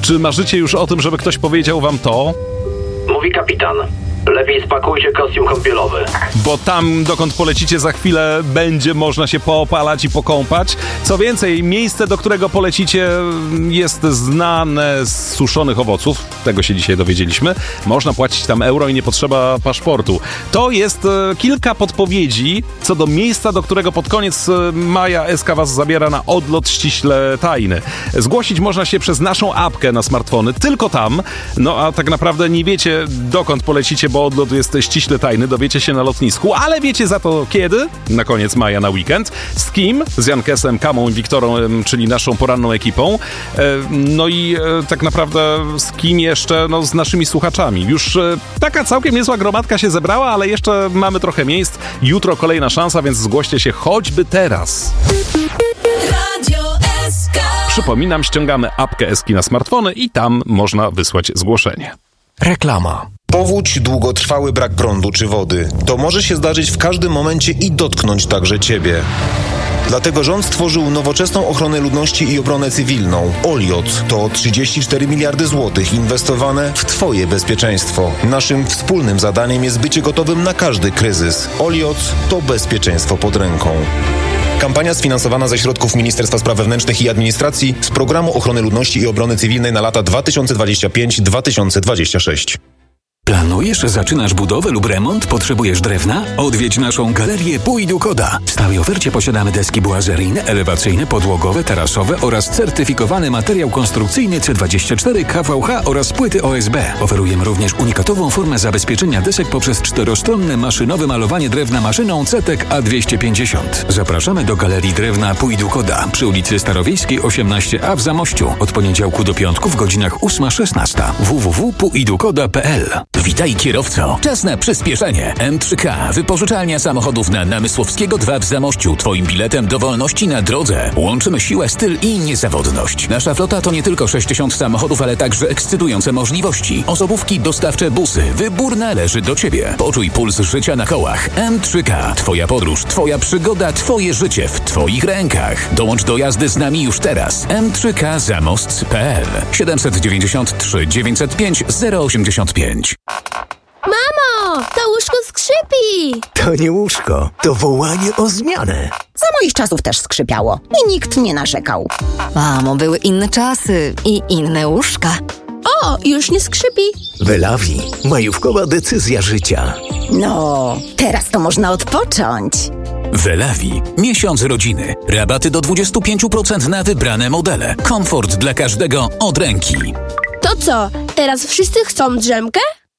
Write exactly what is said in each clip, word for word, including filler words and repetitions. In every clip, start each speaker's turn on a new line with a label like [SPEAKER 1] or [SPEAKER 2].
[SPEAKER 1] Czy marzycie już o tym, żeby ktoś powiedział wam to?
[SPEAKER 2] Mówi kapitan. Lepiej spakujcie kostium kąpielowy.
[SPEAKER 1] Bo tam, dokąd polecicie za chwilę, będzie można się poopalać i pokąpać. Co więcej, miejsce, do którego polecicie, jest znane z suszonych owoców. Tego się dzisiaj dowiedzieliśmy. Można płacić tam euro i nie potrzeba paszportu. To jest e, kilka podpowiedzi co do miejsca, do którego pod koniec maja S K was zabiera na odlot ściśle tajny. Zgłosić można się przez naszą apkę na smartfony. Tylko tam. No a tak naprawdę nie wiecie, dokąd polecicie, bo odlot jest ściśle tajny, dowiecie się na lotnisku, ale wiecie za to kiedy? Na koniec maja na weekend. Z kim? Z Jankesem, Kamą i Wiktorą, czyli naszą poranną ekipą. No i tak naprawdę z kim jeszcze? No z naszymi słuchaczami. Już taka całkiem niezła gromadka się zebrała, ale jeszcze mamy trochę miejsc. Jutro kolejna szansa, więc zgłoście się choćby teraz. Radio S K. Przypominam, ściągamy apkę Eski na smartfony i tam można wysłać zgłoszenie.
[SPEAKER 3] Reklama.
[SPEAKER 4] Powódź, długotrwały brak prądu czy wody. To może się zdarzyć w każdym momencie i dotknąć także Ciebie. Dlatego rząd stworzył nowoczesną ochronę ludności i obronę cywilną. Oliot to trzydzieści cztery miliardy złotych inwestowane w Twoje bezpieczeństwo. Naszym wspólnym zadaniem jest bycie gotowym na każdy kryzys. Oliot to bezpieczeństwo pod ręką. Kampania sfinansowana ze środków Ministerstwa Spraw Wewnętrznych i Administracji z Programu Ochrony Ludności i Obrony Cywilnej na lata dwa tysiące dwudziesty piąty do dwa tysiące dwudziestego szóstego.
[SPEAKER 3] Planujesz, zaczynasz budowę lub remont? Potrzebujesz drewna? Odwiedź naszą galerię Pójdu-Koda. W stałej ofercie posiadamy deski bułazeryjne, elewacyjne, podłogowe, tarasowe oraz certyfikowany materiał konstrukcyjny C dwadzieścia cztery K V H oraz płyty O S B. Oferujemy również unikatową formę zabezpieczenia desek poprzez czterostronne maszynowe malowanie drewna maszyną C T E K A dwieście pięćdziesiąt. Zapraszamy do Galerii Drewna Pójdu-Koda przy ulicy Starowiejskiej osiemnaście A w Zamościu. Od poniedziałku do piątku w godzinach ósma szesnaście. w w w kropka pójdukoda kropka p l.
[SPEAKER 5] Witaj kierowco. Czas na przyspieszenie. M trzy K. Wypożyczalnia samochodów na Namysłowskiego dwa w Zamościu. Twoim biletem do wolności na drodze. Łączymy siłę, styl i niezawodność. Nasza flota to nie tylko sześćdziesiąt samochodów, ale także ekscytujące możliwości. Osobówki, dostawcze, busy. Wybór należy do Ciebie. Poczuj puls życia na kołach. M trzy K. Twoja podróż, Twoja przygoda, Twoje życie w Twoich rękach. Dołącz do jazdy z nami już teraz. M trzy K zamost kropka p l siedem dziewięć trzy dziewięć zero pięć zero osiem pięć.
[SPEAKER 6] Mamo, to łóżko skrzypi!
[SPEAKER 7] To nie łóżko, to wołanie o zmianę.
[SPEAKER 8] Za moich czasów też skrzypiało i nikt nie narzekał.
[SPEAKER 9] Mamo, były inne czasy i inne łóżka.
[SPEAKER 6] O, już nie skrzypi.
[SPEAKER 7] Welawi, majówkowa decyzja życia.
[SPEAKER 8] No, teraz to można odpocząć.
[SPEAKER 5] Welawi. Miesiąc rodziny. Rabaty do dwadzieścia pięć procent na wybrane modele. Komfort dla każdego od ręki.
[SPEAKER 6] To co, teraz wszyscy chcą drzemkę?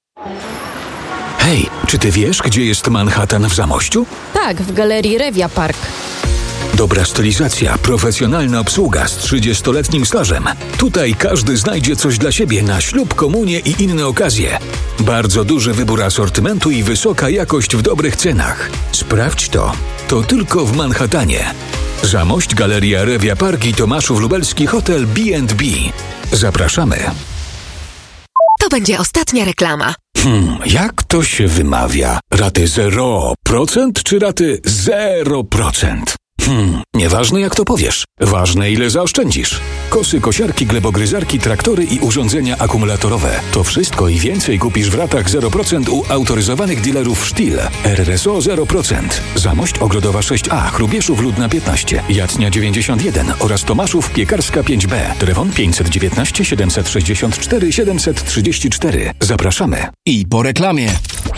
[SPEAKER 3] Hej, czy ty wiesz, gdzie jest Manhattan w Zamościu?
[SPEAKER 9] Tak, w galerii Revia Park.
[SPEAKER 3] Dobra stylizacja, profesjonalna obsługa z trzydziestoletnim stażem. Tutaj każdy znajdzie coś dla siebie na ślub, komunię i inne okazje. Bardzo duży wybór asortymentu i wysoka jakość w dobrych cenach. Sprawdź to. To tylko w Manhattanie. Zamość, Galeria Revia Park i Tomaszów Lubelski Hotel B and B. Zapraszamy.
[SPEAKER 9] To będzie ostatnia reklama.
[SPEAKER 3] Hmm, jak to się wymawia? Raty zero procent czy raty zero procent? Hmm, nieważne jak to powiesz. Ważne ile zaoszczędzisz. Kosy, kosiarki, glebogryzarki, traktory i urządzenia akumulatorowe. To wszystko i więcej kupisz w ratach zero procent u autoryzowanych dealerów Stihl. R R S O zero procent. Zamość Ogrodowa sześć A, Chrubieszów Ludna piętnaście, Jacnia dziewięćdziesiąt jeden oraz Tomaszów Piekarska pięć B. Telefon pięć jeden dziewięć siedem sześć cztery siedem trzy cztery. Zapraszamy.
[SPEAKER 10] I po reklamie.